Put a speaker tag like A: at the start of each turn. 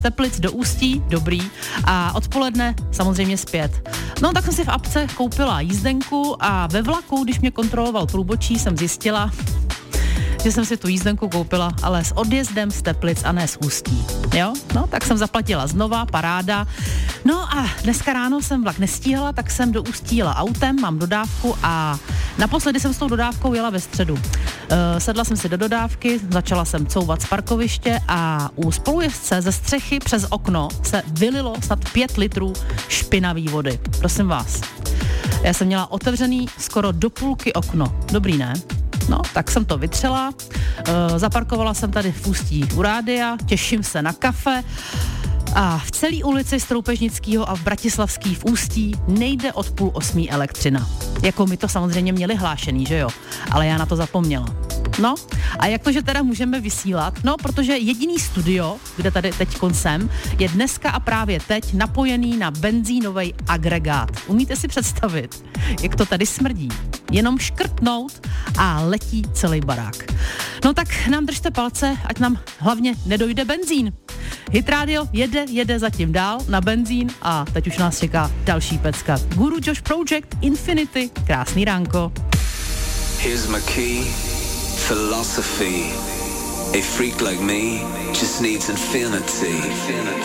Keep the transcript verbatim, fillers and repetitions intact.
A: Teplic do Ústí, dobrý, a odpoledne samozřejmě zpět. No tak jsem si v apce koupila jízdenku a ve vlaku, když mě kontroloval průbočí, jsem zjistila, že jsem si tu jízdenku koupila, ale s odjezdem z Teplic a ne z Ústí. Jo? No, tak jsem zaplatila znova, paráda. No a dneska ráno jsem vlak nestíhala, tak jsem do Ústí jela autem, mám dodávku a naposledy jsem s tou dodávkou jela ve středu. Uh, sedla jsem si do dodávky, začala jsem couvat z parkoviště a u spolujezdce ze střechy přes okno se vylilo snad pět litrů špinavý vody. Prosím vás. Já jsem měla otevřený skoro do půlky okno. Dobrý, ne? No, tak jsem to vytřela, e, zaparkovala jsem tady v Ústí u rádia, těším se na kafe a v celé ulici Stroupežnického a v Bratislavský v Ústí nejde od půl osmí elektřina. Jako my to samozřejmě měli hlášený, že jo? Ale já na to zapomněla. No, a jak to, že teda můžeme vysílat? No, protože jediný studio, kde tady teď jsem, je dneska a právě teď napojený na benzínový agregát. Umíte si představit, jak to tady smrdí? Jenom škrtnout a letí celý barák. No tak nám držte palce, ať nám hlavně nedojde benzín. Hit Radio jede, jede zatím dál na benzín a teď už nás čeká další pecka. Guru Josh Project Infinity. Krásný ránko.
B: Here's my key, philosophy. A freak like me just needs infinity.